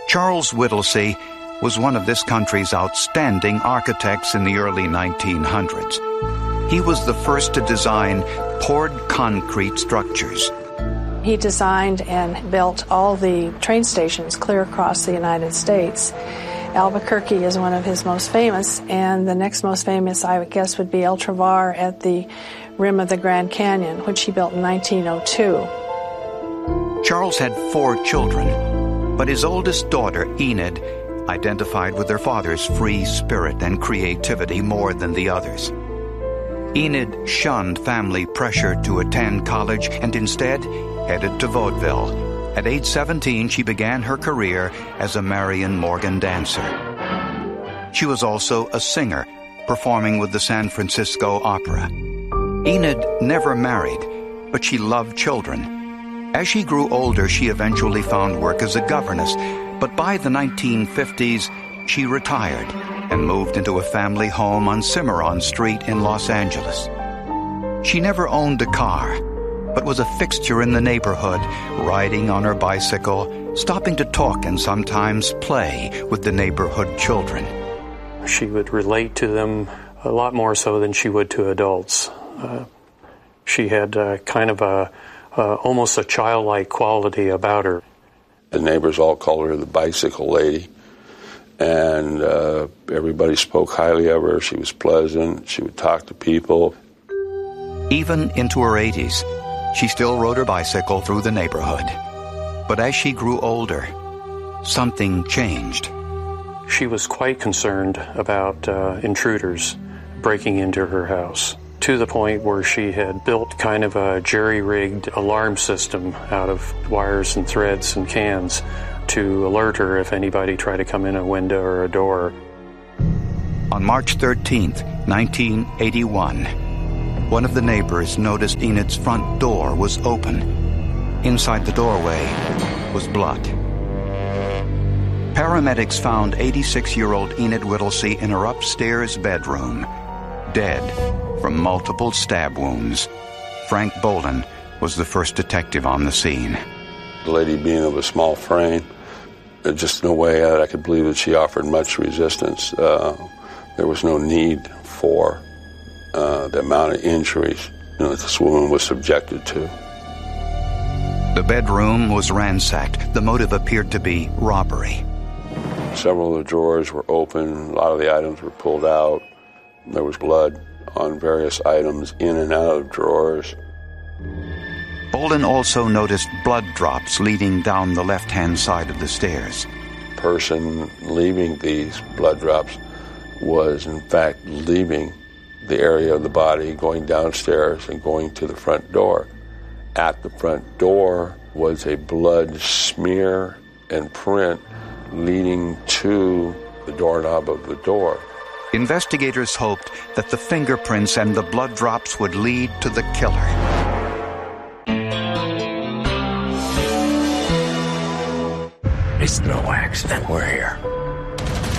Charles Whittlesey was one of this country's outstanding architects in the early 1900s. He was the first to design poured concrete structures. He designed and built all the train stations clear across the United States. Albuquerque is one of his most famous, and the next most famous, I would guess, would be El Travar at the rim of the Grand Canyon, which he built in 1902. Charles had 4 children, but his oldest daughter, Enid, identified with her father's free spirit and creativity more than the others. Enid shunned family pressure to attend college and instead headed to vaudeville. At age 17, she began her career as a Marion Morgan dancer. She was also a singer, performing with the San Francisco Opera. Enid never married, but she loved children. As she grew older, she eventually found work as a governess, but by the 1950s, she retired and moved into a family home on Cimarron Street in Los Angeles. She never owned a car, but was a fixture in the neighborhood, riding on her bicycle, stopping to talk and sometimes play with the neighborhood children. She would relate to them a lot more so than she would to adults. She had kind of almost a childlike quality about her. The neighbors all called her the bicycle lady, and everybody spoke highly of her. She was pleasant. She would talk to people. Even into her 80s, she still rode her bicycle through the neighborhood. But as she grew older, something changed. She was quite concerned about intruders breaking into her house, to the point where she had built kind of a jerry-rigged alarm system out of wires and threads and cans to alert her if anybody tried to come in a window or a door. On March 13th, 1981, one of the neighbors noticed Enid's front door was open. Inside the doorway was blood. Paramedics found 86-year-old Enid Whittlesey in her upstairs bedroom, dead from multiple stab wounds. Frank Bolden was the first detective on the scene. The lady being of a small frame, there's just no way that I could believe that she offered much resistance. There was no need for the amount of injuries that this woman was subjected to. The bedroom was ransacked. The motive appeared to be robbery. Several of the drawers were open. A lot of the items were pulled out. There was blood on various items in and out of drawers. Bolden also noticed blood drops leading down the left-hand side of the stairs. The person leaving these blood drops was, in fact, leaving the area of the body, going downstairs and going to the front door. At the front door was a blood smear and print leading to the doorknob of the door. Investigators hoped that the fingerprints and the blood drops would lead to the killer. It's no accident we're here.